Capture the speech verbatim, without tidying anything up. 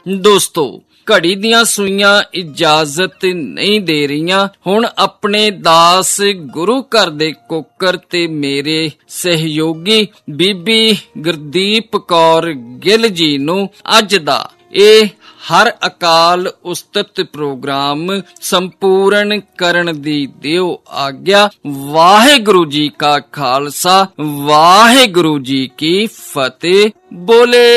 ਦੋਸਤੋ, ਘੜੀ ਦੀਆਂ ਸੂਈਆਂ ਇਜਾਜ਼ਤ ਨਹੀਂ ਦੇ ਰਹੀਆਂ। ਹੁਣ ਆਪਣੇ ਦਾਸ ਗੁਰੂ ਘਰ ਦੇ ਕੋਕਰ ਤੇ ਮੇਰੇ ਸਹਿਯੋਗੀ ਬੀਬੀ ਗੁਰਦੀਪ ਕੌਰ ਗਿੱਲ ਜੀ ਨੂੰ ਅੱਜ ਦਾ ਇਹ ਹਰ ਅਕਾਲ ਉਸਤਤ ਪ੍ਰੋਗਰਾਮ ਸੰਪੂਰਨ ਕਰਨ ਦੀ ਦਿਓ ਆਗਿਆ। ਵਾਹਿਗੁਰੂ ਜੀ ਕਾ ਖਾਲਸਾ, ਵਾਹਿਗੁਰੂ ਜੀ ਕੀ ਫਤਿਹ। ਬੋਲੇ